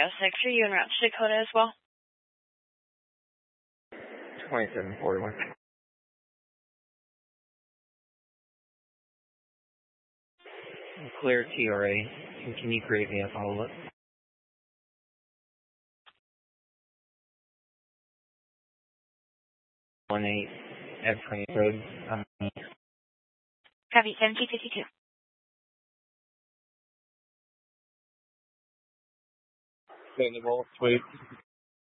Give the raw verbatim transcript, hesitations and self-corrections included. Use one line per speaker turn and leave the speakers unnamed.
oh six. Are you en route to Dakota as well?
twenty-seven forty-one. Clear T R A. Can you create me a follow-up? one eight F twenty Road. Um,
Copy, seventeen fifty-two.
Sandoval, Sweet.